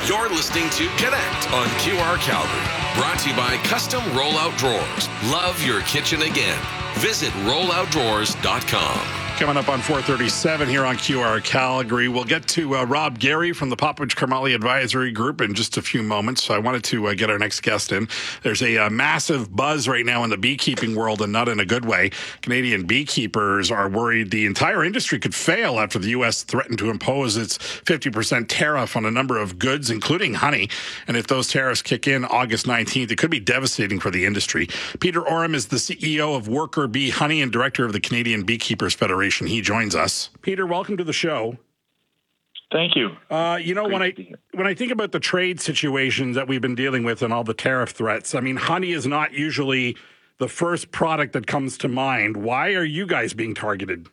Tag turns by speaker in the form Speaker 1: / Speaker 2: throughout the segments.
Speaker 1: You're listening to Connect on QR Calgary. Brought to you by Custom Rollout Drawers. Love your kitchen again. Visit rolloutdrawers.com.
Speaker 2: Coming up on 4:37 here on QR Calgary, we'll get to Rob Gary from the Popovich-Karmali Advisory Group in just a few moments. So I wanted to get our next guest in. There's a massive buzz right now in the beekeeping world, and not in a good way. Canadian beekeepers are worried the entire industry could fail after the U.S. threatened to impose its 50% tariff on a number of goods, including honey. And if those tariffs kick in August 19th, it could be devastating for the industry. Peter Oram is the CEO of Worker Bee Honey and director of the Canadian Beekeepers Federation. He joins us. Peter, welcome to the show.
Speaker 3: Thank you.
Speaker 2: When I think about the trade situations that we've been dealing with and all the tariff threats, I mean, honey is not usually the first product that comes to mind. Why are you guys being targeted?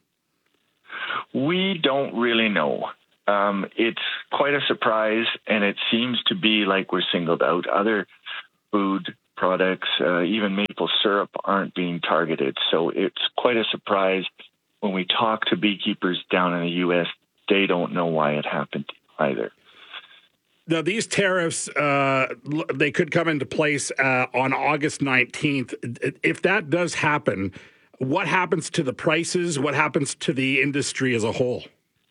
Speaker 3: We don't really know. It's quite a surprise, and it seems to be like we're singled out. Other food products, even maple syrup, aren't being targeted. So it's quite a surprise. When we talk to beekeepers down in the U.S., they don't know why it happened either.
Speaker 2: Now, these tariffs, they could come into place on August 19th. If that does happen, what happens to the prices? What happens to the industry as a whole?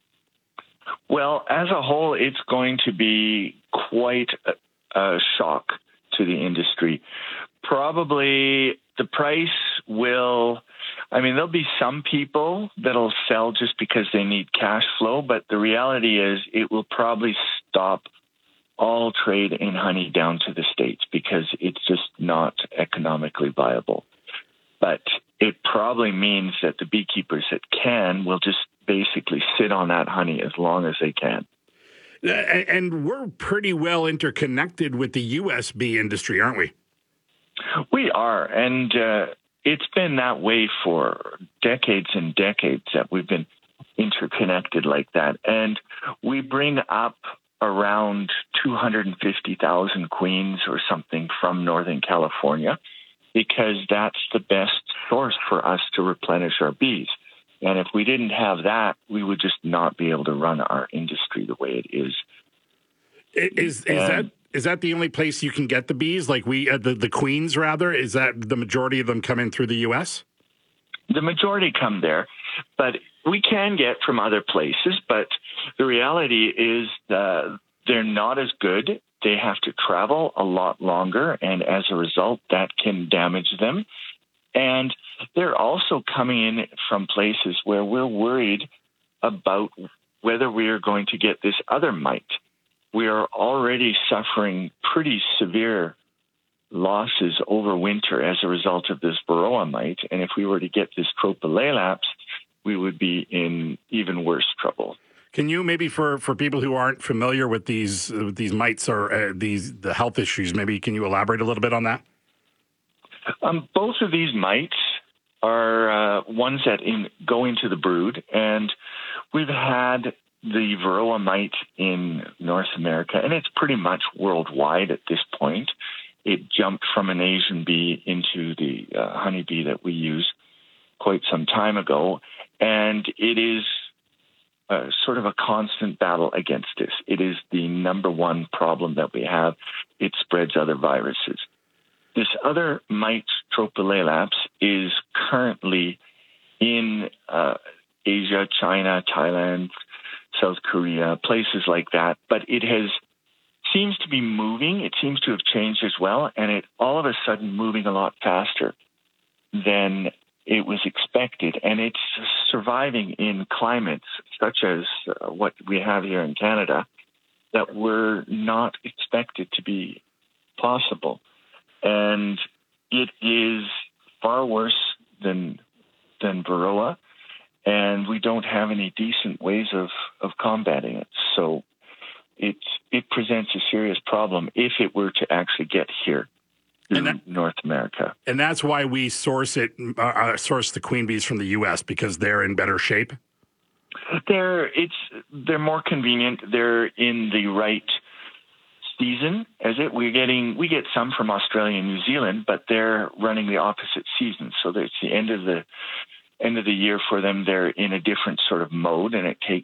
Speaker 3: Well, as a whole, it's going to be quite a shock to the industry. Probably the price will... there'll be some people that'll sell just because they need cash flow, but the reality is it will probably stop all trade in honey down to the States because it's just not economically viable. But it probably means that the beekeepers that can will just basically sit on that honey as long as they can.
Speaker 2: And we're pretty well interconnected with the U.S. bee industry, aren't we?
Speaker 3: We are, and it's been that way for decades and decades that we've been interconnected like that. And we bring up around 250,000 queens or something from Northern California because that's the best source for us to replenish our bees. And if we didn't have that, we would just not be able to run our industry the way it is.
Speaker 2: Is that the only place you can get the bees? Like the queens, rather? Is that the majority of them come in through the U.S.?
Speaker 3: The majority come there, but we can get from other places. But the reality is they're not as good. They have to travel a lot longer, and as a result, that can damage them. And they're also coming in from places where we're worried about whether we are going to get this other mite. We are already suffering pretty severe losses over winter as a result of this varroa mite. And if we were to get this Tropicolaps, we would be in even worse trouble.
Speaker 2: Can you maybe, for people who aren't familiar with these mites or the health issues, maybe can you elaborate a little bit on that?
Speaker 3: Both of these mites are ones that go into the brood, and we've had the varroa mite in North America, and it's pretty much worldwide at this point. It jumped from an Asian bee into the honeybee that we use quite some time ago, and it is sort of a constant battle against this. It is the number one problem that we have. It spreads other viruses. This other mite, Tropicolaps, is currently in Asia, China, Thailand, South Korea, places like that. But it seems to be moving. It seems to have changed as well. And it all of a sudden moving a lot faster than it was expected. And it's surviving in climates such as what we have here in Canada that were not expected to be possible. And it is far worse than varroa, and we don't have any decent ways of combating it. So it presents a serious problem if it were to actually get here to North America.
Speaker 2: And that's why we source the queen bees from the U.S., because they're in better shape?
Speaker 3: They're more convenient. They're in the right season, we get some from Australia and New Zealand, but they're running the opposite season. So it's the end of the year for them. They're in a different sort of mode, and it takes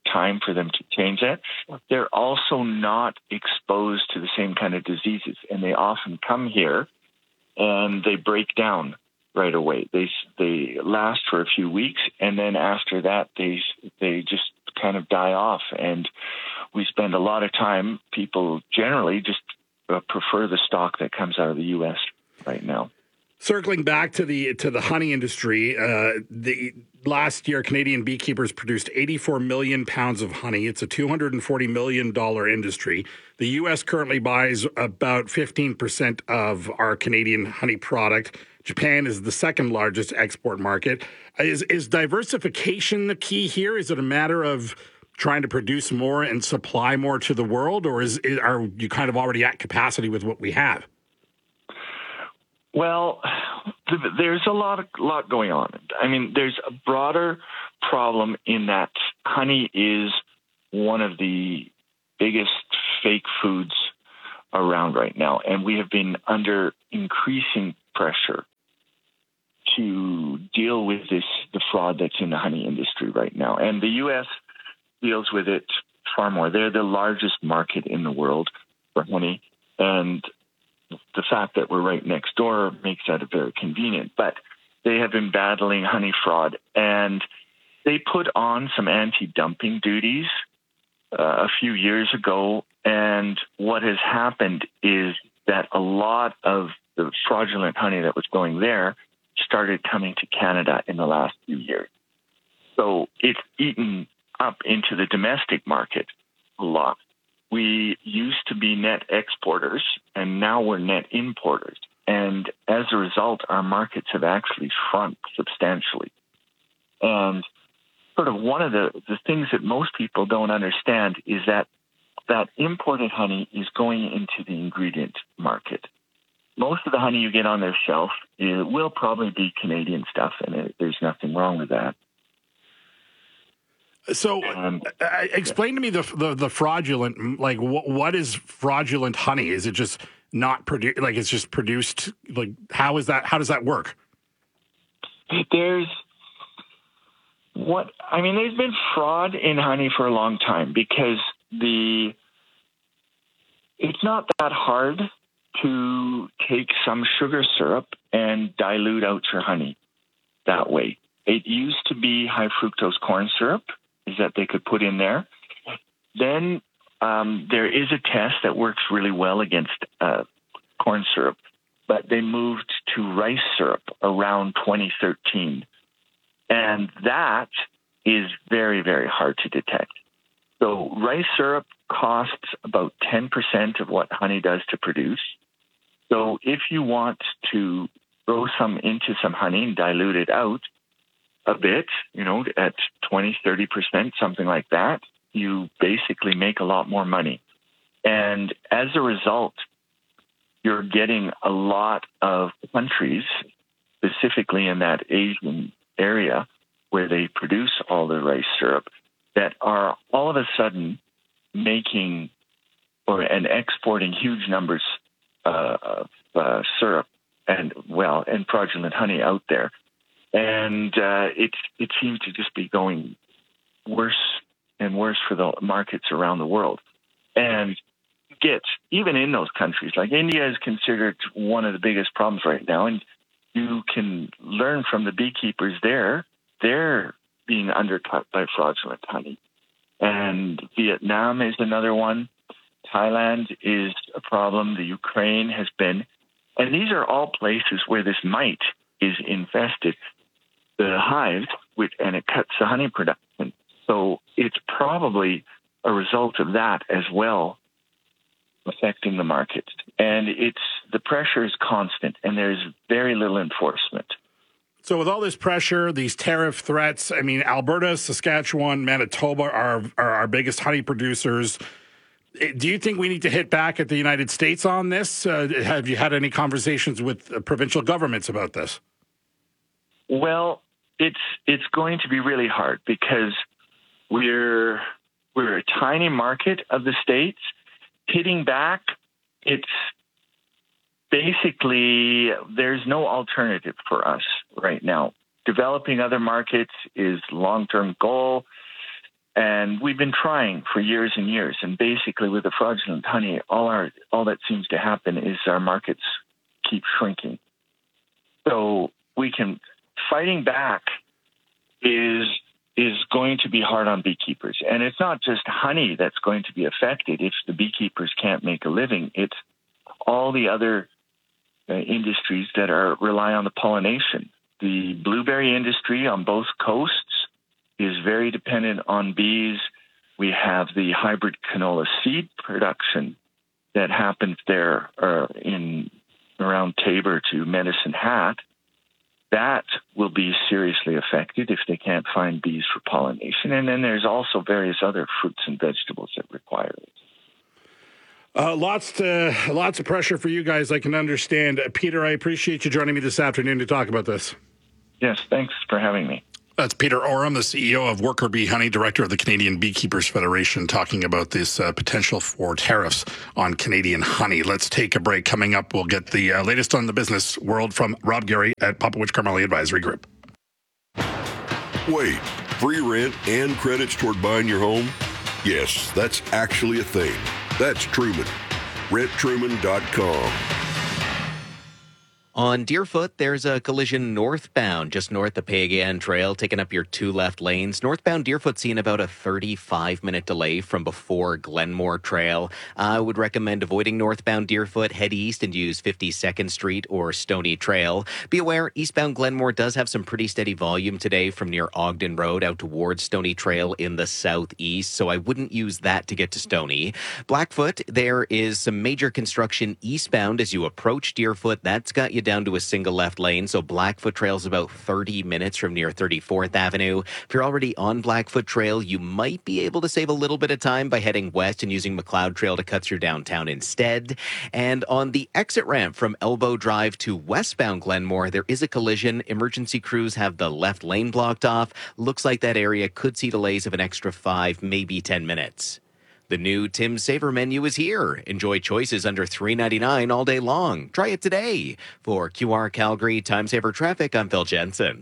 Speaker 3: time for them to change that. They're also not exposed to the same kind of diseases, and they often come here and they break down right away. They last for a few weeks, and then after that, they just kind of die off. And we spend a lot of time. People generally just prefer the stock that comes out of the U.S. right now.
Speaker 2: Circling back to the honey industry, the last year Canadian beekeepers produced 84 million pounds of honey. It's a $240 million industry. The U.S. currently buys about 15% of our Canadian honey product. Japan is the second largest export market. Is diversification the key here? Is it a matter of trying to produce more and supply more to the world, or are you kind of already at capacity with what we have?
Speaker 3: Well, there's a lot going on. I mean, there's a broader problem in that honey is one of the biggest fake foods around right now, and we have been under increasing pressure to deal with the fraud that's in the honey industry right now. And the U.S. deals with it far more. They're the largest market in the world for honey, and the fact that we're right next door makes that very convenient. But they have been battling honey fraud, and they put on some anti-dumping duties a few years ago. And what has happened is that a lot of the fraudulent honey that was going there started coming to Canada in the last few years. So it's eaten up into the domestic market a lot. We used to be net exporters, and now we're net importers. And as a result, our markets have actually shrunk substantially. And sort of one of the things that most people don't understand is that imported honey is going into the ingredient market. Most of the honey you get on their shelf will probably be Canadian stuff, and there's nothing wrong with that.
Speaker 2: So, explain to me the fraudulent. Like, what is fraudulent honey? Is it just not produced? Like, it's just produced. Like, how is that? How does that work?
Speaker 3: There's been fraud in honey for a long time because it's not that hard to take some sugar syrup and dilute out your honey that way. It used to be high fructose corn syrup that they could put in there. Then there is a test that works really well against corn syrup, but they moved to rice syrup around 2013. And that is very, very hard to detect. So rice syrup costs about 10% of what honey does to produce. So if you want to throw some into some honey and dilute it out a bit, at 20, 30%, something like that, you basically make a lot more money. And as a result, you're getting a lot of countries, specifically in that Asian area where they produce all the rice syrup, that are all of a sudden making and exporting huge numbers of syrup and fraudulent honey out there. And it seems to just be going worse and worse for the markets around the world. And even in those countries, like India is considered one of the biggest problems right now. And you can learn from the beekeepers there. They're being undercut by fraudulent honey. And Vietnam is another one. Thailand is a problem. The Ukraine has been. And these are all places where this mite is infested the hives, and it cuts the honey production. So it's probably a result of that as well, affecting the market. And the pressure is constant, and there's very little enforcement.
Speaker 2: So with all this pressure, these tariff threats, I mean, Alberta, Saskatchewan, Manitoba are our biggest honey producers. Do you think we need to hit back at the United States on this? Have you had any conversations with provincial governments about this?
Speaker 3: Well, it's going to be really hard because we're a tiny market of the States. Hitting back, it's basically there's no alternative for us right now. Developing other markets is long-term goal, And we've been trying for years and years. And basically with the fraudulent honey, all that seems to happen is our markets keep shrinking. So fighting back is going to be hard on beekeepers. And it's not just honey that's going to be affected if the beekeepers can't make a living. It's all the other industries that rely on the pollination. The blueberry industry on both coasts is very dependent on bees. We have the hybrid canola seed production that happens there around Tabor to Medicine Hat. That will be seriously affected if they can't find bees for pollination. And then there's also various other fruits and vegetables that require it.
Speaker 2: Lots of pressure for you guys, I can understand. Peter, I appreciate you joining me this afternoon to talk about this.
Speaker 3: Yes, thanks for having me.
Speaker 2: That's Peter Oram, the CEO of Worker Bee Honey, director of the Canadian Beekeepers Federation, talking about this potential for tariffs on Canadian honey. Let's take a break. Coming up, we'll get the latest on the business world from Rob Gary at Popowich Carmeli Advisory Group.
Speaker 4: Wait, free rent and credits toward buying your home? Yes, that's actually a thing. That's Truman. RentTruman.com.
Speaker 5: On Deerfoot, there's a collision northbound, just north of Peigan Trail, taking up your 2 left lanes. Northbound Deerfoot seeing about a 35-minute delay from before Glenmore Trail. I would recommend avoiding northbound Deerfoot, head east and use 52nd Street or Stony Trail. Be aware, eastbound Glenmore does have some pretty steady volume today from near Ogden Road out towards Stony Trail in the southeast, so I wouldn't use that to get to Stony. Blackfoot, there is some major construction eastbound as you approach Deerfoot. That's got you down to a single left lane, so Blackfoot Trail's about 30 minutes from near 34th Avenue. If you're already on Blackfoot Trail, you might be able to save a little bit of time by heading west and using McLeod Trail to cut through downtown instead. And on the exit ramp from Elbow Drive to westbound Glenmore, there is a collision. Emergency crews have the left lane blocked off. Looks like that area could see delays of an extra 5, maybe 10 minutes. The new Tim Saver menu is here. Enjoy choices under $3.99 all day long. Try it today. For QR Calgary Time Saver Traffic, I'm Phil Jensen.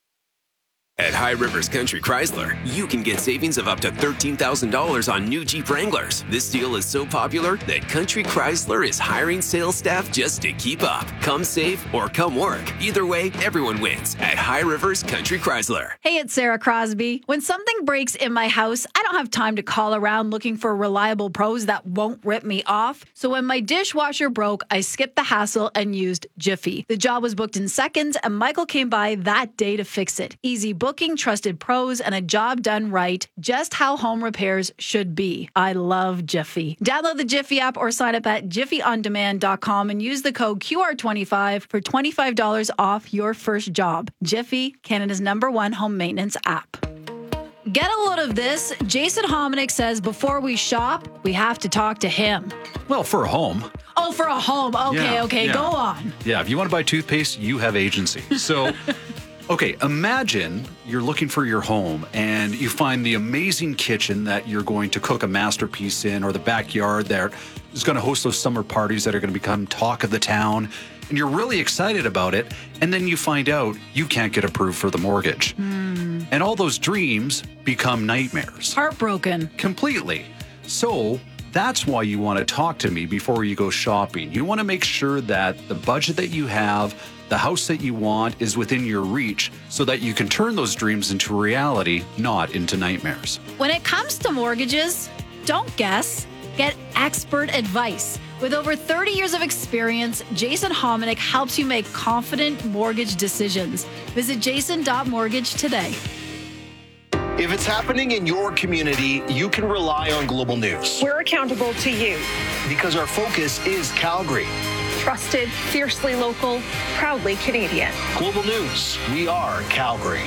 Speaker 6: At High Rivers Country Chrysler, you can get savings of up to $13,000 on new Jeep Wranglers. This deal is so popular that Country Chrysler is hiring sales staff just to keep up. Come save or come work. Either way, everyone wins at High Rivers Country Chrysler.
Speaker 7: Hey, it's Sarah Crosby. When something breaks in my house, I don't have time to call around looking for reliable pros that won't rip me off. So when my dishwasher broke, I skipped the hassle and used Jiffy. The job was booked in seconds, and Michael came by that day to fix it. Easy booking, trusted pros, and a job done right, just how home repairs should be. I love Jiffy. Download the Jiffy app or sign up at jiffyondemand.com and use the code QR25 for $25 off your first job. Jiffy, Canada's #1 home maintenance app. Get a load of this. Jason Hominick says before we shop, we have to talk to him.
Speaker 8: Well, for a home.
Speaker 7: Oh, for a home. Okay,
Speaker 8: Yeah.
Speaker 7: Go on.
Speaker 8: Yeah, if you want to buy toothpaste, you have agency. So, okay, imagine you're looking for your home and you find the amazing kitchen that you're going to cook a masterpiece in, or the backyard that is going to host those summer parties that are going to become talk of the town. And you're really excited about it. And then you find out you can't get approved for the mortgage. And all those dreams become nightmares.
Speaker 7: Heartbroken.
Speaker 8: Completely. So that's why you want to talk to me before you go shopping. You want to make sure that the budget that you have, the house that you want, is within your reach so that you can turn those dreams into reality, not into nightmares.
Speaker 7: When it comes to mortgages, don't guess. Get expert advice. With over 30 years of experience, Jason Hominick helps you make confident mortgage decisions. Visit jason.mortgage today.
Speaker 9: If it's happening in your community, you can rely on Global News.
Speaker 10: We're accountable to you.
Speaker 9: Because our focus is Calgary.
Speaker 10: Trusted, fiercely local, proudly Canadian.
Speaker 9: Global News, we are Calgary.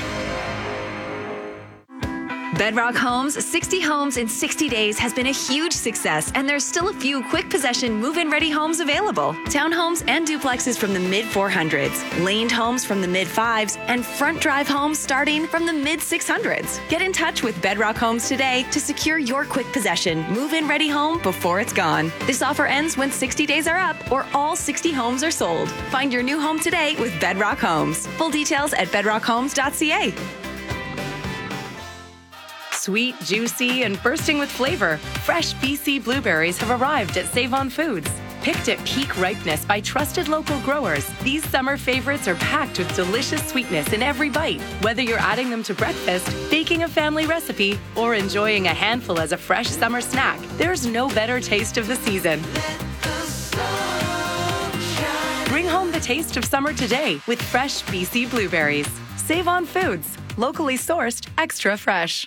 Speaker 11: Bedrock Homes, 60 homes in 60 days has been a huge success, and there's still a few quick possession move-in ready homes available. Townhomes and duplexes from the mid-400s, laned homes from the mid-5s, and front drive homes starting from the mid-600s. Get in touch with Bedrock Homes today to secure your quick possession move-in ready home before it's gone. This offer ends when 60 days are up or all 60 homes are sold. Find your new home today with Bedrock Homes. Full details at bedrockhomes.ca.
Speaker 12: Sweet, juicy, and bursting with flavor, fresh BC blueberries have arrived at Save On Foods. Picked at peak ripeness by trusted local growers, these summer favorites are packed with delicious sweetness in every bite. Whether you're adding them to breakfast, baking a family recipe, or enjoying a handful as a fresh summer snack, there's no better taste of the season. Bring home the taste of summer today with fresh BC blueberries. Save On Foods, locally sourced, extra fresh.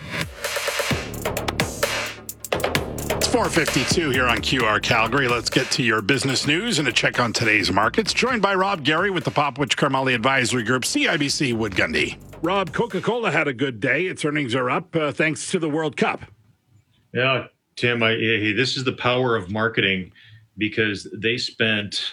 Speaker 2: It's 4:52 here on QR Calgary. Let's get to your business news and a check on today's markets. Joined by Rob Gary with the Popwich Karmali Advisory Group, CIBC Wood Gundy. Rob, Coca-Cola had a good day. Its earnings are up thanks to the World Cup.
Speaker 13: Yeah, Tim, this is the power of marketing, because they spent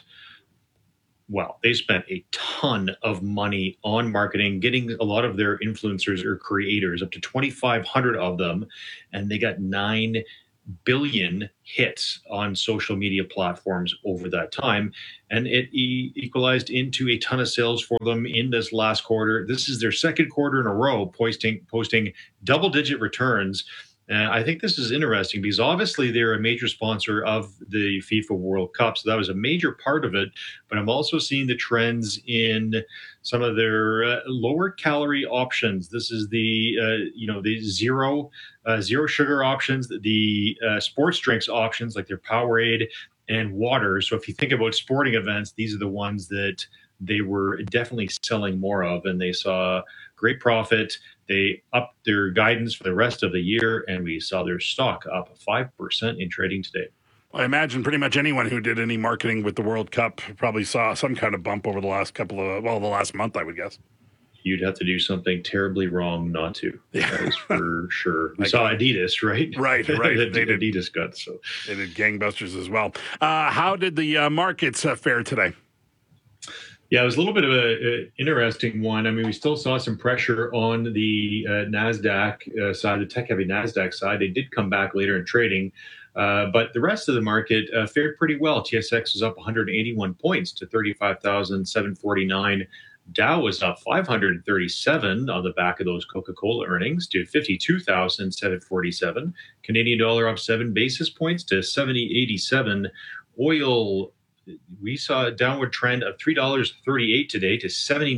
Speaker 13: a ton of money on marketing, getting a lot of their influencers or creators, up to 2,500 of them, and they got 9 billion hits on social media platforms over that time. And it equalized into a ton of sales for them in this last quarter. This is their second quarter in a row posting double-digit returns. And I think this is interesting because obviously they're a major sponsor of the FIFA World Cup. So that was a major part of it. But I'm also seeing the trends in some of their lower calorie options. This is the zero sugar options, the sports drinks options like their Powerade and water. So if you think about sporting events, these are the ones that they were definitely selling more of, and they saw great profit. They upped their guidance for the rest of the year, and we saw their stock up 5% in trading today.
Speaker 2: I imagine pretty much anyone who did any marketing with the World Cup probably saw some kind of bump over the last the last month, I would guess.
Speaker 13: You'd have to do something terribly wrong not to. That is for sure. We saw Adidas, right?
Speaker 2: Right.
Speaker 13: They did Adidas got so.
Speaker 2: They did gangbusters as well. How did the markets fare today?
Speaker 13: Yeah, it was a little bit of an interesting one. I mean, we still saw some pressure on the NASDAQ side, the tech-heavy NASDAQ side. They did come back later in trading. But the rest of the market fared pretty well. TSX was up 181 points to 35,749. Dow was up 537 on the back of those Coca-Cola earnings to 52,747. Canadian dollar up 7 basis points to 70.87. Oil, we saw a downward trend of $3.38 today to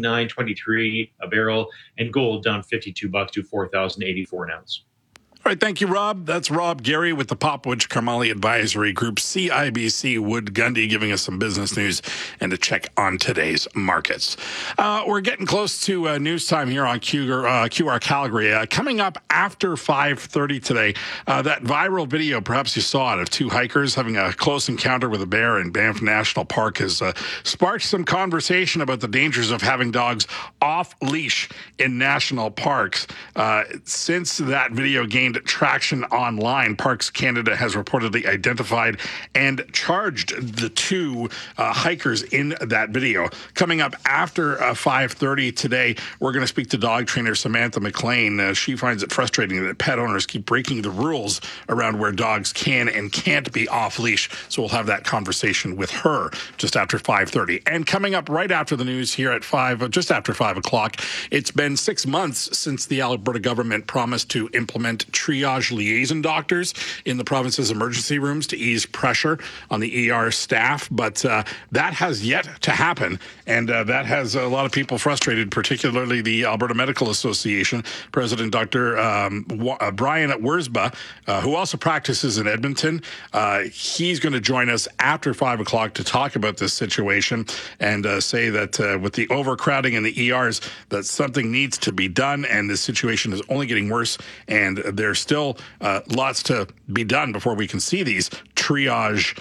Speaker 13: $79.23 a barrel, and gold down $52 to $4,084 an ounce.
Speaker 2: All right, thank you, Rob. That's Rob Gary with the Popwich Karmali Advisory Group, CIBC Wood Gundy, giving us some business news and a check on today's markets. We're getting close to news time here on QR Calgary. Coming up after 5:30 today, that viral video, perhaps you saw it, of two hikers having a close encounter with a bear in Banff National Park has sparked some conversation about the dangers of having dogs off leash in national parks. Since that video gained traction online, Parks Canada has reportedly identified and charged the two hikers in that video. Coming up after 5:30 today, we're going to speak to dog trainer Samantha McLean. She finds it frustrating that pet owners keep breaking the rules around where dogs can and can't be off leash. So we'll have that conversation with her just after 5:30. And coming up right after the news here at just after 5 o'clock, it's been 6 months since the Alberta government promised to implement triage liaison doctors in the province's emergency rooms to ease pressure on the ER staff. But that has yet to happen. And that has a lot of people frustrated, particularly the Alberta Medical Association. President Dr. Brian Wurzba, who also practices in Edmonton, he's going to join us after 5 o'clock to talk about this situation and say that with the overcrowding in the ERs, that something needs to be done, and this situation is only getting worse, and there's still lots to be done before we can see these triage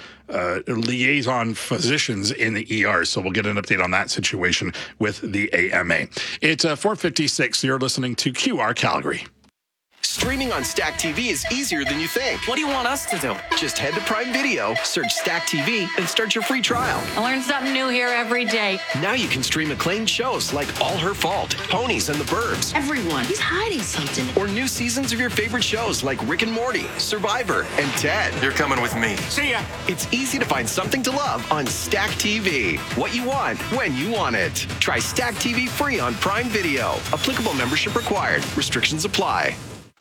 Speaker 2: liaison physicians in the ER. So we'll get an update on that situation with the AMA. It's 4:56. You're listening to QR Calgary.
Speaker 9: Streaming on Stack TV is easier than you think.
Speaker 14: What do you want us to do?
Speaker 9: Just head to Prime Video, search Stack TV, and start your free trial.
Speaker 14: I learn something new here every day.
Speaker 9: Now you can stream acclaimed shows like All Her Fault, Ponies and the Burbs.
Speaker 14: Everyone, he's hiding something.
Speaker 9: Or new seasons of your favorite shows like Rick and Morty, Survivor, and Ted.
Speaker 15: You're coming with me.
Speaker 9: See ya. It's easy to find something to love on Stack TV. What you want, when you want it. Try Stack TV free on Prime Video. Applicable membership required. Restrictions apply.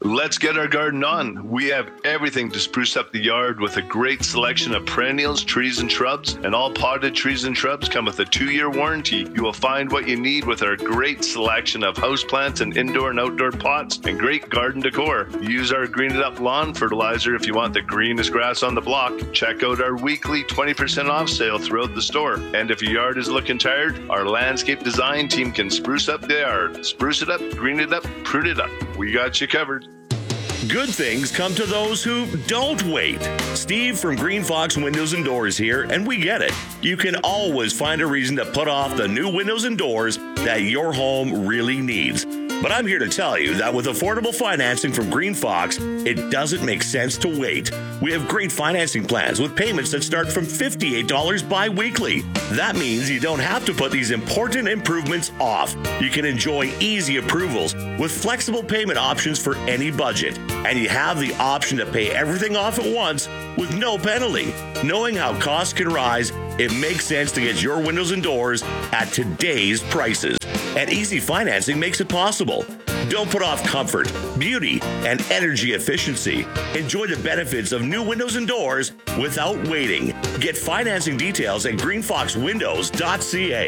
Speaker 15: Let's get our garden on. We have everything to spruce up the yard with a great selection of perennials, trees, and shrubs. And all potted trees and shrubs come with a 2-year warranty. You will find what you need with our great selection of houseplants and indoor and outdoor pots and great garden decor. Use our Green It Up lawn fertilizer if you want the greenest grass on the block. Check out our weekly 20% off sale throughout the store. And if your yard is looking tired, our landscape design team can spruce up the yard. Spruce it up, green it up, prune it up. We got you covered.
Speaker 16: Good things come to those who don't wait. Steve from Green Fox Windows and Doors here, and we get it. You can always find a reason to put off the new windows and doors that your home really needs. But I'm here to tell you that with affordable financing from Green Fox, it doesn't make sense to wait. We have great financing plans with payments that start from $58 bi-weekly. That means you don't have to put these important improvements off. You can enjoy easy approvals with flexible payment options for any budget. And you have the option to pay everything off at once with no penalty. Knowing how costs can rise, it makes sense to get your windows and doors at today's prices. And easy financing makes it possible. Don't put off comfort, beauty, and energy efficiency. Enjoy the benefits of new windows and doors without waiting. Get financing details at greenfoxwindows.ca.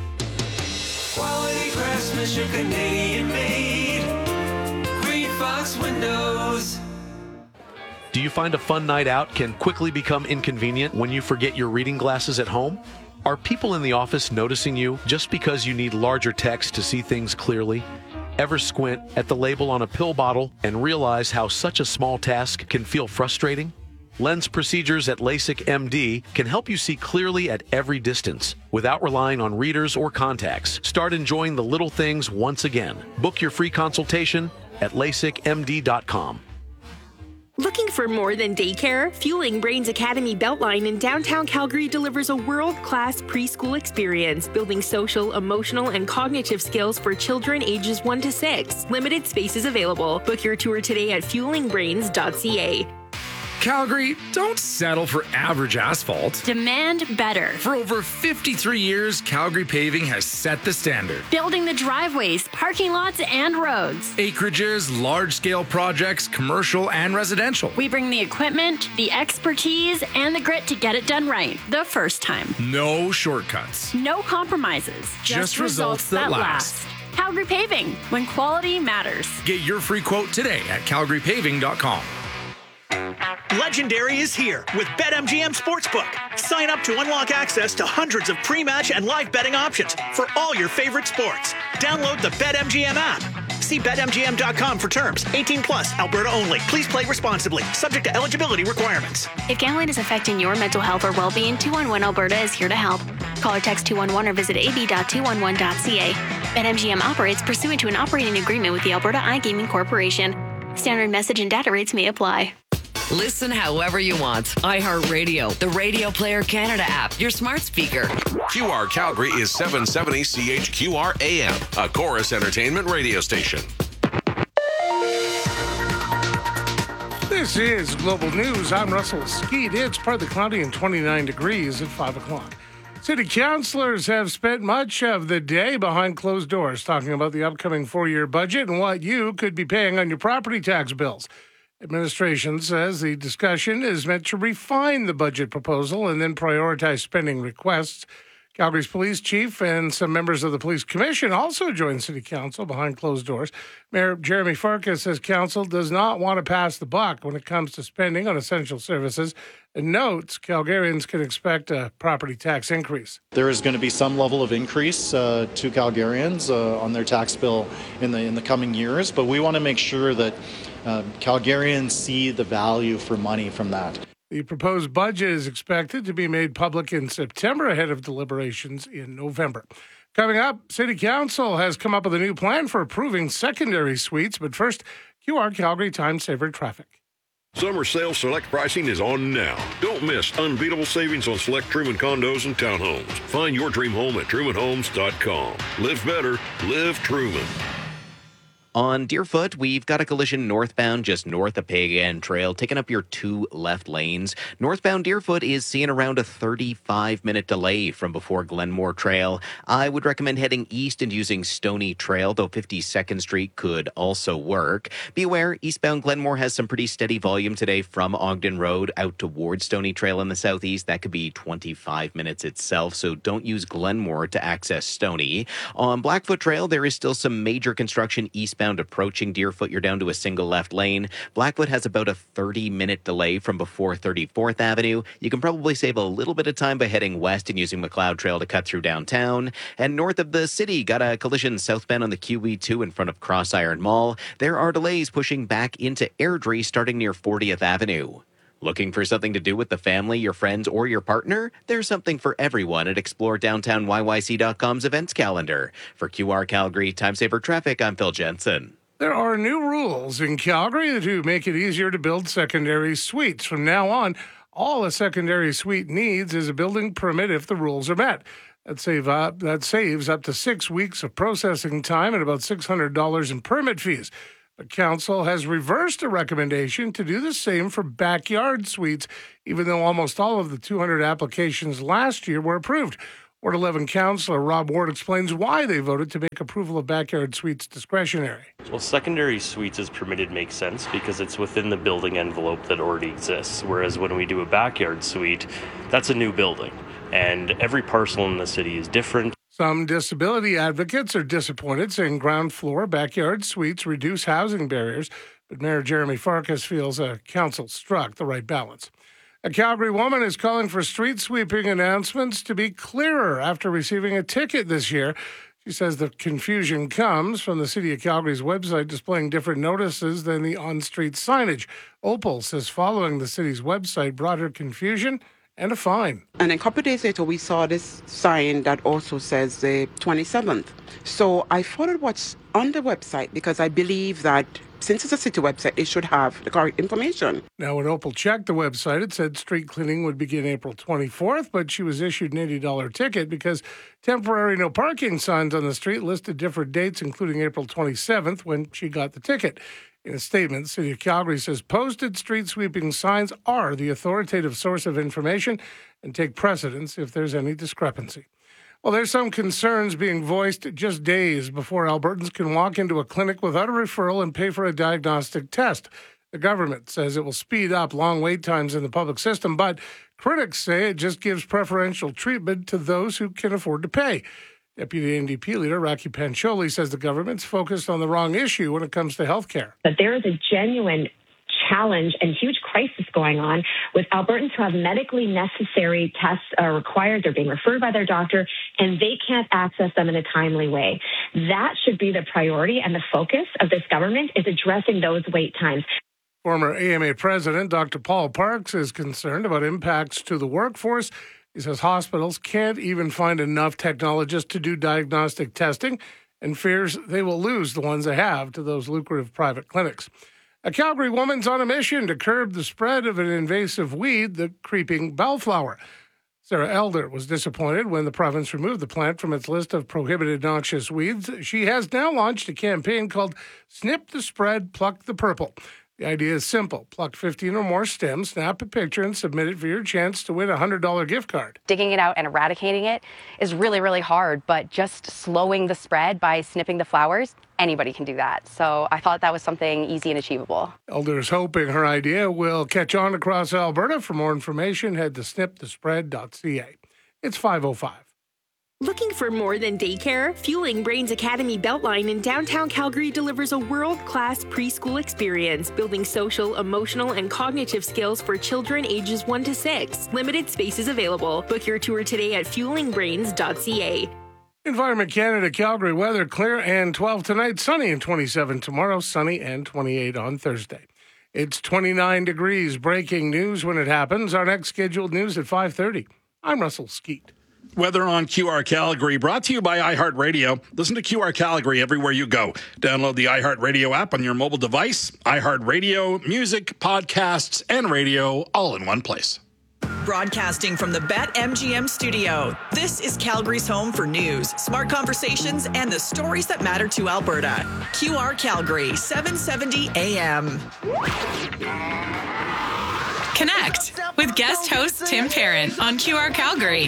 Speaker 17: Quality craftsmanship, Canadian made. Green Fox Windows.
Speaker 18: Do you find a fun night out can quickly become inconvenient when you forget your reading glasses at home? Are people in the office noticing you just because you need larger text to see things clearly? Ever squint at the label on a pill bottle and realize how such a small task can feel frustrating? Lens procedures at LASIK MD can help you see clearly at every distance without relying on readers or contacts. Start enjoying the little things once again. Book your free consultation at LASIKMD.com.
Speaker 19: Looking for more than daycare? Fueling Brains Academy Beltline in downtown Calgary delivers a world-class preschool experience, building social, emotional, and cognitive skills for children ages 1 to 6. Limited spaces available. Book your tour today at fuelingbrains.ca.
Speaker 20: Calgary, don't settle for average asphalt.
Speaker 21: Demand better.
Speaker 20: For over 53 years, Calgary Paving has set the standard.
Speaker 21: Building the driveways, parking lots, and roads.
Speaker 20: Acreages, large-scale projects, commercial and residential.
Speaker 21: We bring the equipment, the expertise, and the grit to get it done right the first time.
Speaker 20: No shortcuts.
Speaker 21: No compromises.
Speaker 20: Just results that last.
Speaker 21: Calgary Paving, when quality matters.
Speaker 20: Get your free quote today at calgarypaving.com.
Speaker 22: Legendary is here with BetMGM Sportsbook. Sign up to unlock access to hundreds of pre-match and live betting options for all your favorite sports. Download the BetMGM app. See BetMGM.com for terms. 18 plus, Alberta only. Please play responsibly. Subject to eligibility requirements.
Speaker 11: If gambling is affecting your mental health or well-being, 211 Alberta is here to help. Call or text 211 or visit ab.211.ca. BetMGM operates pursuant to an operating agreement with the Alberta iGaming Corporation. Standard message and data rates may apply.
Speaker 23: Listen however you want. iHeartRadio, the Radio Player Canada app, your smart speaker.
Speaker 1: QR Calgary is 770 CHQR AM, a Chorus Entertainment radio station.
Speaker 24: This is Global News. I'm Russell Skeet. It's partly cloudy and 29 degrees at 5 o'clock. City councilors have spent much of the day behind closed doors talking about the upcoming 4-year budget and what you could be paying on your property tax bills. Administration says the discussion is meant to refine the budget proposal and then prioritize spending requests. Calgary's police chief and some members of the police commission also joined city council behind closed doors. Mayor Jeremy Farkas says council does not want to pass the buck when it comes to spending on essential services and notes Calgarians can expect a property tax increase.
Speaker 25: There is going to be some level of increase to Calgarians on their tax bill in the coming years, but we want to make sure that Calgarians see the value for money from that.
Speaker 24: The proposed budget is expected to be made public in September ahead of deliberations in November. Coming up, City Council has come up with a new plan for approving secondary suites, but first, QR Calgary Time Saver traffic.
Speaker 4: Summer sale select pricing is on now. Don't miss unbeatable savings on select Truman condos and townhomes. Find your dream home at trumanhomes.com. Live better, live Truman.
Speaker 3: On Deerfoot, we've got a collision northbound just north of Pagan Trail, taking up your 2 left lanes. Northbound Deerfoot is seeing around a 35-minute delay from before Glenmore Trail. I would recommend heading east and using Stony Trail, though 52nd Street could also work. Be aware, eastbound Glenmore has some pretty steady volume today from Ogden Road out towards Stony Trail in the southeast. That could be 25 minutes itself, so don't use Glenmore to access Stony. On Blackfoot Trail, there is still some major construction eastbound approaching Deerfoot. You're down to a single left lane. Blackfoot has about a 30-minute delay from before 34th Avenue. You can probably save a little bit of time by heading west and using McLeod Trail to cut through downtown. And north of the city, got a collision southbound on the QE2 in front of Cross Iron Mall. There are delays pushing back into Airdrie starting near 40th Avenue. Looking for something to do with the family, your friends, or your partner? There's something for everyone at ExploreDowntownYYC.com's events calendar. For QR Calgary Time Saver Traffic, I'm Phil Jensen.
Speaker 24: There are new rules in Calgary to make it easier to build secondary suites. From now on, all a secondary suite needs is a building permit if the rules are met. That saves up to 6 weeks of processing time and about $600 in permit fees. The council has reversed a recommendation to do the same for backyard suites, even though almost all of the 200 applications last year were approved. Ward 11 Councillor Rob Ward explains why they voted to make approval of backyard suites discretionary.
Speaker 5: Well, secondary suites as permitted makes sense because it's within the building envelope that already exists, whereas when we do a backyard suite, that's a new building, and every parcel in the city is different.
Speaker 24: Some disability advocates are disappointed, saying ground floor backyard suites reduce housing barriers, but Mayor Jeremy Farkas feels council struck the right balance. A Calgary woman is calling for street sweeping announcements to be clearer after receiving a ticket this year. She says the confusion comes from the City of Calgary's website displaying different notices than the on-street signage. Opal says following the city's website brought her confusion and a fine.
Speaker 6: And a couple of days later, we saw this sign that also says the 27th. So I followed what's on the website because I believe that since it's a city website, it should have the correct information.
Speaker 24: Now, when Opal checked the website, it said street cleaning would begin April 24th, but she was issued an $80 ticket because temporary no parking signs on the street listed different dates, including April 27th, when she got the ticket. In a statement, the City of Calgary says posted street sweeping signs are the authoritative source of information and take precedence if there's any discrepancy. Well, there's some concerns being voiced just days before Albertans can walk into a clinic without a referral and pay for a diagnostic test. The government says it will speed up long wait times in the public system, but critics say it just gives preferential treatment to those who can afford to pay. Deputy NDP leader Raki Pancholi says the government's focused on the wrong issue when it comes to health care.
Speaker 7: That there is a genuine challenge and huge crisis going on with Albertans who have medically necessary tests are required. They're being referred by their doctor, and they can't access them in a timely way. That should be the priority, and the focus of this government is addressing those wait times.
Speaker 24: Former AMA president Dr. Paul Parks is concerned about impacts to the workforce. He says hospitals can't even find enough technologists to do diagnostic testing and fears they will lose the ones they have to those lucrative private clinics. A Calgary woman's on a mission to curb the spread of an invasive weed, the creeping bellflower. Sarah Elder was disappointed when the province removed the plant from its list of prohibited noxious weeds. She has now launched a campaign called Snip the Spread, Pluck the Purple. The idea is simple. Pluck 15 or more stems, snap a picture, and submit it for your chance to win a $100 gift card.
Speaker 8: Digging it out and eradicating it is really, really hard, but just slowing the spread by snipping the flowers, anybody can do that. So I thought that was something easy and achievable.
Speaker 24: Elder is hoping her idea will catch on across Alberta. For more information, head to snipthespread.ca. It's 5:05.
Speaker 19: Looking for more than daycare? Fueling Brains Academy Beltline in downtown Calgary delivers a world-class preschool experience, building social, emotional, and cognitive skills for children ages 1 to 6. Limited spaces available. Book your tour today at fuelingbrains.ca.
Speaker 24: Environment Canada Calgary weather clear and 12 tonight, sunny and 27 tomorrow, sunny and 28 on Thursday. It's 29 degrees. Breaking news when it happens. Our next scheduled news at 5:30. I'm Russell Skeet.
Speaker 2: Weather on QR Calgary, brought to you by iHeartRadio. Listen to QR Calgary everywhere you go. Download the iHeartRadio app on your mobile device. iHeartRadio, music, podcasts, and radio all in one place.
Speaker 9: Broadcasting from the BetMGM studio, this is Calgary's home for news, smart conversations, and the stories that matter to Alberta. QR Calgary, 770 AM.
Speaker 10: Connect with guest host Tim Parent on QR Calgary.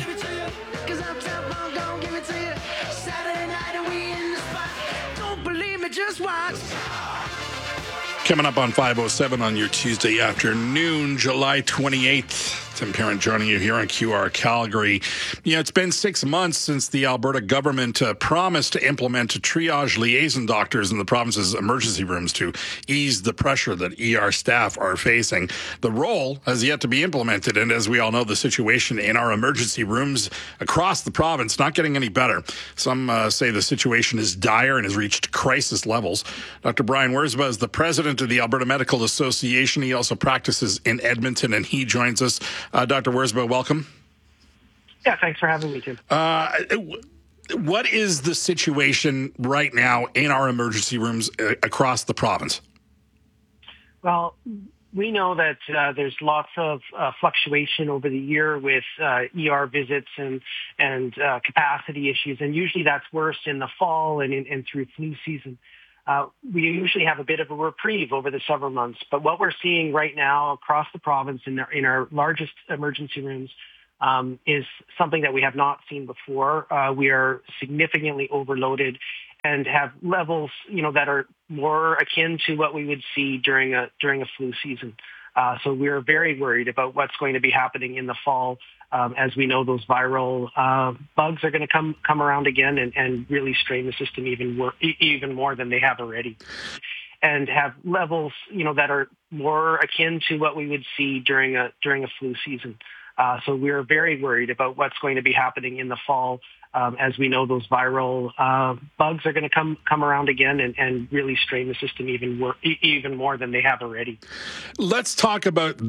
Speaker 2: Coming up on 5:07 on your Tuesday afternoon, July 28th. Tim Parent joining you here on QR Calgary. It's been 6 months since the Alberta government promised to implement triage liaison doctors in the province's emergency rooms to ease the pressure that ER staff are facing. The role has yet to be implemented, and as we all know, the situation in our emergency rooms across the province not getting any better. Some say the situation is dire and has reached crisis levels. Dr. Brian Wersba is the president of the Alberta Medical Association. He also practices in Edmonton, and he joins us. Dr. Wersba, welcome.
Speaker 12: Yeah, thanks for having me, Tim.
Speaker 2: What is the situation right now in our emergency rooms across the province?
Speaker 12: Well, we know that there's lots of fluctuation over the year with ER visits and capacity issues, and usually that's worse in the fall and through flu season. We usually have a bit of a reprieve over the summer months, but what we're seeing right now across the province in our largest emergency rooms is something that we have not seen before. We are significantly overloaded and have levels, that are more akin to what we would see during a flu season. So we're very worried about what's going to be happening in the fall. As we know, those viral bugs are going to come around again and really strain the system even more than they have already, and have levels that are more akin to what we would see during a flu season. So we're very worried about what's going to be happening in the fall. As we know, those viral bugs are going to come around again and really strain the system even more than they have already.
Speaker 2: Let's talk about